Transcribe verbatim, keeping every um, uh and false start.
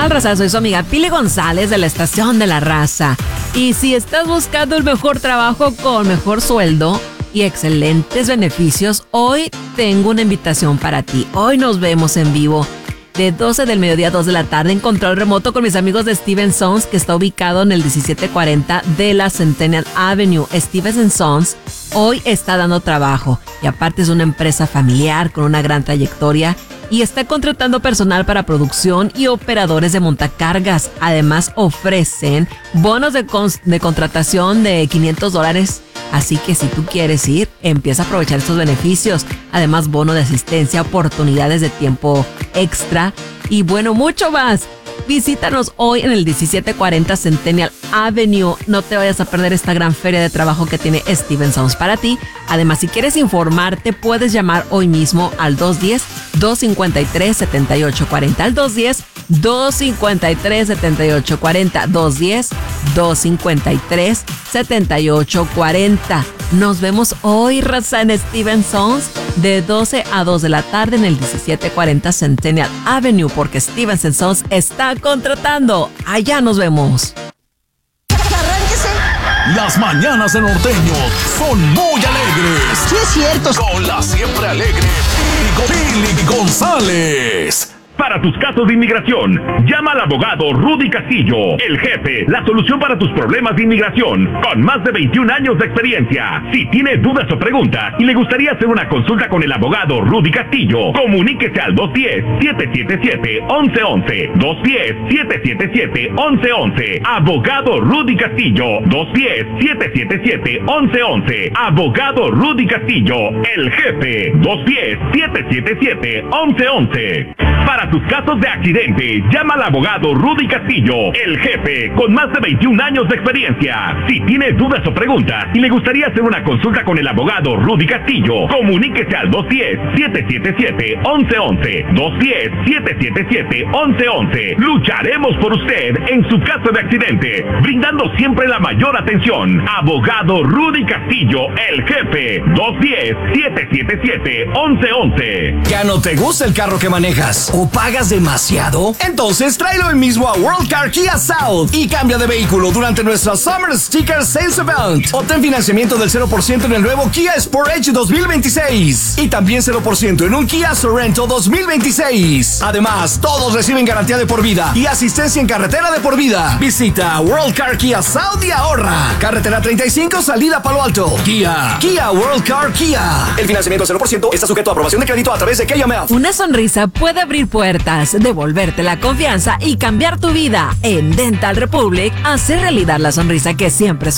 tal, raza? Soy su amiga Pili González de la Estación de la Raza. Y si estás buscando el mejor trabajo con mejor sueldo y excelentes beneficios, hoy tengo una invitación para ti. Hoy nos vemos en vivo de doce del mediodía a dos de la tarde en control remoto con mis amigos de Steven Sons, que está ubicado en el diecisiete cuarenta de la Centennial Avenue. Steven Sons hoy está dando trabajo y aparte es una empresa familiar con una gran trayectoria y está contratando personal para producción y operadores de montacargas. Además ofrecen bonos de, con- de contratación de quinientos dólares. Así que si tú quieres ir, empieza a aprovechar estos beneficios. Además, bono de asistencia, oportunidades de tiempo extra y bueno, mucho más. Visítanos hoy en el diecisiete cuarenta Centennial Avenue. No te vayas a perder esta gran feria de trabajo que tiene Steven Sons para ti. Además, si quieres informarte, puedes llamar hoy mismo al dos uno cero, dos cinco tres, siete ocho cuatro cero. Al dos uno cero, dos cinco tres, siete ocho cuatro cero. dos uno cero, dos cinco tres, siete ocho cuatro cero. Nos vemos hoy, raza, en Steven Sons de doce a dos de la tarde en el diecisiete cuarenta Centennial Avenue, porque Steven Sons está contratando. Allá nos vemos. Las mañanas de Norteño son muy alegres. Sí, es cierto. Con la siempre alegre Pili González. Para tus casos de inmigración, llama al abogado Rudy Castillo, el jefe, la solución para tus problemas de inmigración, con más de veintiún años de experiencia. Si tiene dudas o preguntas y le gustaría hacer una consulta con el abogado Rudy Castillo, comuníquese al dos uno cero, siete siete siete, once once, dos uno cero, siete siete siete, once once. Abogado Rudy Castillo, dos uno cero, siete siete siete, once once. Abogado Rudy Castillo, el jefe, dos uno cero, siete siete siete, once once. Para tus casos de accidente, llama al abogado Rudy Castillo, el jefe, con más de veintiún años de experiencia. Si tiene dudas o preguntas y le gustaría hacer una consulta con el abogado Rudy Castillo, comuníquese al dos uno cero, siete siete siete, once once, dos uno cero, siete siete siete, once once. Lucharemos por usted en su caso de accidente, brindando siempre la mayor atención. Abogado Rudy Castillo, el jefe, dos uno cero, siete siete siete, once once. ¿Ya no te gusta el carro que manejas o pagas demasiado? Entonces tráelo hoy mismo a World Car Kia South y cambia de vehículo durante nuestra Summer Sticker Sales Event. Obtén financiamiento del cero por ciento en el nuevo Kia Sportage dos mil veintiséis y también cero por ciento en un Kia Sorento dos mil veintiséis. Además, todos reciben garantía de por vida y asistencia en carretera de por vida. Visita World Car Kia South y ahorra. Carretera treinta y cinco, salida Palo Alto. Kia, Kia World Car Kia. El financiamiento cero por ciento está sujeto a aprobación de crédito a través de K M F. Una sonrisa puede abrir puertas, devolverte la confianza y cambiar tu vida. En Dental Republic, hacer realidad la sonrisa que siempre